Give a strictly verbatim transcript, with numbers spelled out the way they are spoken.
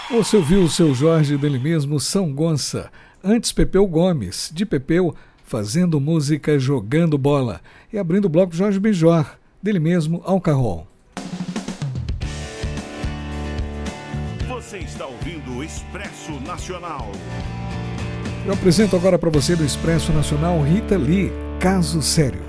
Você ouviu o seu Jorge dele mesmo, São Gonça. Antes, Pepeu Gomes, de Pepeu, fazendo música, jogando bola. E abrindo o bloco, Jorge Benjor, dele mesmo, Alcarrol. Você está ouvindo o Expresso Nacional. Eu apresento agora para você do Expresso Nacional Rita Lee, Caso Sério.